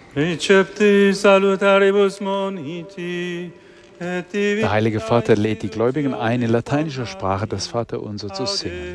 Recepti salutaribus moniti. Der Heilige Vater lädt die Gläubigen ein, in lateinischer Sprache das Vaterunser zu singen.